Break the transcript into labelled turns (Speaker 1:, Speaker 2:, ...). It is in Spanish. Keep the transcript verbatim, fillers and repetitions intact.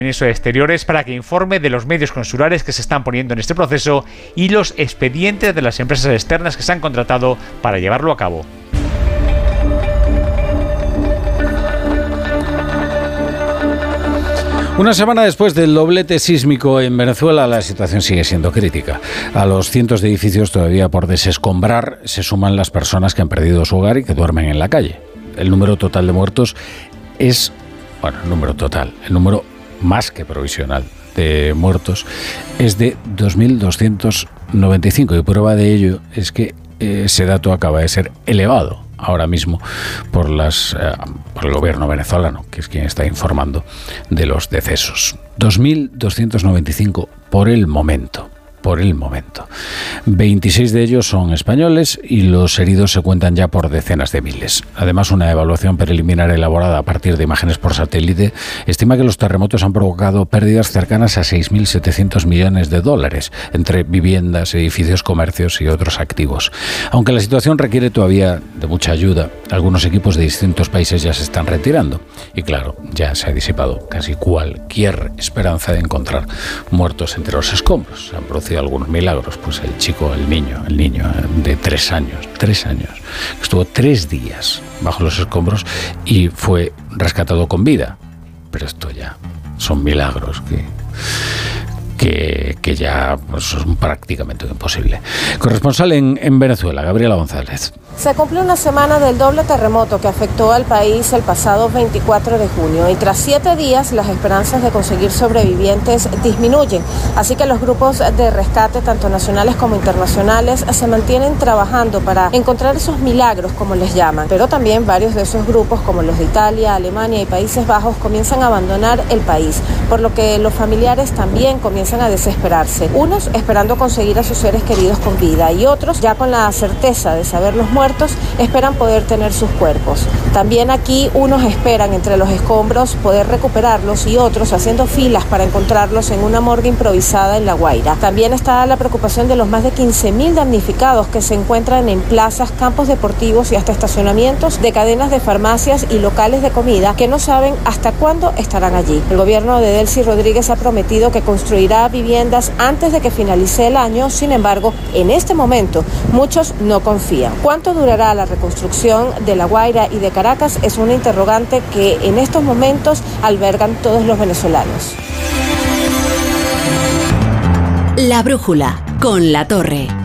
Speaker 1: Ministro de Exteriores para que informe de los medios consulares que se están poniendo en este proceso y los expedientes de las empresas externas que se han contratado para llevarlo a cabo.
Speaker 2: Una semana después del doblete sísmico en Venezuela, la situación sigue siendo crítica. A los cientos de edificios todavía por desescombrar se suman las personas que han perdido su hogar y que duermen en la calle. El número total de muertos es, bueno, el número total, el número más que provisional de muertos es de dos mil doscientos noventa y cinco y prueba de ello es que ese dato acaba de ser elevado ahora mismo por, las, eh, por el gobierno venezolano, que es quien está informando de los decesos. dos mil doscientos noventa y cinco por el momento. Por el momento. veintiséis de ellos son españoles y los heridos se cuentan ya por decenas de miles. Además, una evaluación preliminar elaborada a partir de imágenes por satélite estima que los terremotos han provocado pérdidas cercanas a seis mil setecientos millones de dólares entre viviendas, edificios, comercios y otros activos. Aunque la situación requiere todavía de mucha ayuda, algunos equipos de distintos países ya se están retirando. Y claro, ya se ha disipado casi cualquier esperanza de encontrar muertos entre los escombros. Se han producido algunos milagros, pues el chico, el niño, el niño de tres años, tres años, estuvo tres días bajo los escombros y fue rescatado con vida. Pero esto ya son milagros que, que, que ya pues, son prácticamente imposible. Corresponsal en, en Venezuela, Gabriela González.
Speaker 3: Se cumple una semana del doble terremoto que afectó al país el pasado veinticuatro de junio y tras siete días las esperanzas de conseguir sobrevivientes disminuyen. Así que los grupos de rescate, tanto nacionales como internacionales, se mantienen trabajando para encontrar esos milagros, como les llaman. Pero también varios de esos grupos, como los de Italia, Alemania y Países Bajos, comienzan a abandonar el país, por lo que los familiares también comienzan a desesperarse. Unos esperando conseguir a sus seres queridos con vida y otros ya con la certeza de saber los muertos esperan poder tener sus cuerpos. También aquí unos esperan entre los escombros poder recuperarlos y otros haciendo filas para encontrarlos en una morgue improvisada en La Guaira. También está la preocupación de los más de quince mil damnificados que se encuentran en plazas, campos deportivos y hasta estacionamientos de cadenas de farmacias y locales de comida que no saben hasta cuándo estarán allí. El gobierno de Delcy Rodríguez ha prometido que construirá viviendas antes de que finalice el año. Sin embargo, en este momento muchos no confían. ¿Cuánto durará la reconstrucción de La Guaira y de Caracas? Es una interrogante que en estos momentos albergan todos los venezolanos.
Speaker 4: La brújula con La Torre.